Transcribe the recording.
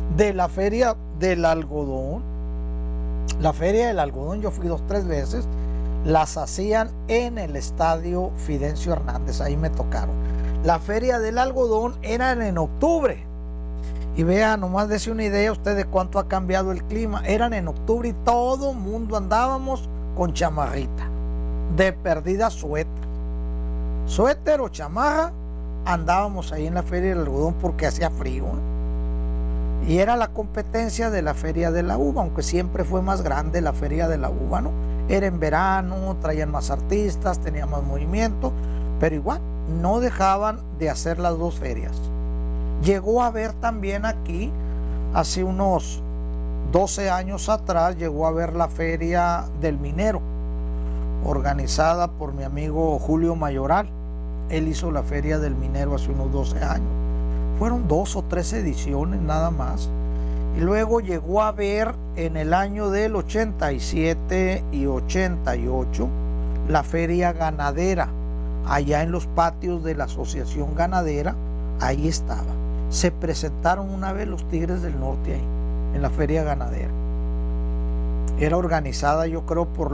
de la feria del algodón. La feria del algodón, yo fui 2 o 3 veces, las hacían en el estadio Fidencio Hernández, ahí me tocaron. La feria del algodón era en octubre. Y vea, nomás dése una idea usted de cuánto ha cambiado el clima. Eran en octubre y todo mundo andábamos con chamarrita. De perdida suéter o chamarra, andábamos ahí en la feria del algodón porque hacía frío, ¿eh? Y era la competencia de la feria de la uva, aunque siempre fue más grande la feria de la uva, ¿no? Era en verano, traían más artistas, tenía más movimiento, pero igual no dejaban de hacer las 2 ferias. Llegó a haber también aquí, hace unos 12 años atrás, llegó a haber la feria del minero, organizada por mi amigo Julio Mayoral. Él hizo la feria del minero hace unos 12 años. Fueron 2 o 3 ediciones nada más. Y luego llegó a haber en el año del 87 y 88 la feria ganadera, allá en los patios de la Asociación Ganadera. Ahí estaba. Se presentaron una vez los Tigres del Norte ahí, en la feria ganadera. Era organizada, yo creo, por